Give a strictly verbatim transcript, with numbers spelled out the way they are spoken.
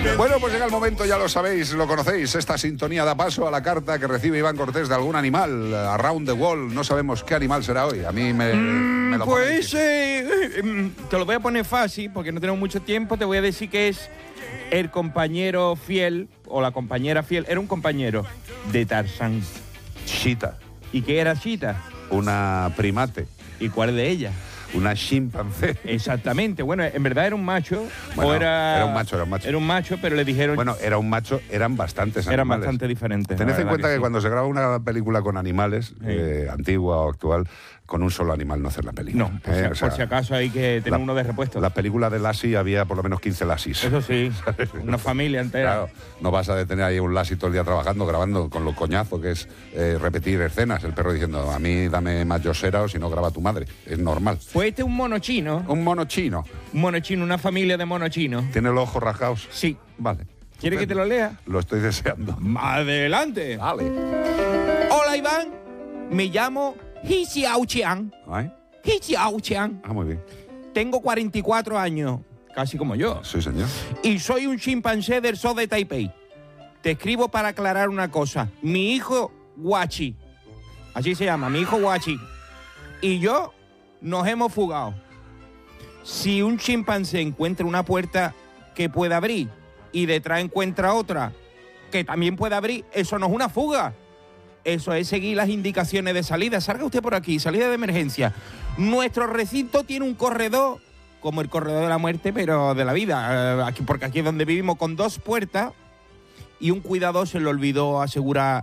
Bueno, pues llega el momento, ya lo sabéis, lo conocéis. Esta sintonía da paso a la carta que recibe Iván Cortés de algún animal. Around the World, no sabemos qué animal será hoy. A mí me, mm, me lo Pues eh, eh, te lo voy a poner fácil porque no tenemos mucho tiempo. Te voy a decir que es el compañero fiel o la compañera fiel. Era un compañero de Tarzán. Chita. ¿Y qué era Chita? Una primate. ¿Y cuál de ellas? Una chimpancé. Exactamente. Bueno, en verdad era un macho. Bueno, o era, era un macho, era un macho. Era un macho, pero le dijeron... Bueno, era un macho, eran bastantes animales. Eran bastante diferentes. Tened en cuenta que, que sí. sí. cuando se graba una película con animales, sí. eh, antigua o actual, con un solo animal no hacer la película. No, por, eh, si, o sea, por si acaso hay que tener la, uno de repuesto. La película de Lassie había por lo menos quince Lassies. Eso sí, una familia entera. Claro, no vas a detener ahí un Lassie todo el día trabajando, grabando con lo coñazo que es eh, repetir escenas. El perro diciendo, a mí dame más yosera o si no graba tu madre. Es normal. Pues este es un mono chino. Un mono chino. Un mono chino, una familia de mono chino. ¿Tiene los ojos rasgados? Sí. Vale. ¿Quieres que te lo lea? Lo estoy deseando. ¡Adelante! Vale. Hola, Iván. Me llamo He Xiaoqiang. ¿Ay? He Xiaoqiang. Ah, muy bien. Tengo cuarenta y cuatro años, casi como yo. Sí, señor. Y soy un chimpancé del zoo de Taipei. Te escribo para aclarar una cosa. Mi hijo Guachi, así se llama, mi hijo Guachi, y yo nos hemos fugado. Si un chimpancé encuentra una puerta que pueda abrir y detrás encuentra otra que también puede abrir, eso no es una fuga. Eso es seguir las indicaciones de salida. Salga usted por aquí, salida de emergencia. Nuestro recinto tiene un corredor, como el corredor de la muerte, pero de la vida. Aquí, porque aquí es donde vivimos, con dos puertas, y un cuidador se le olvidó asegurar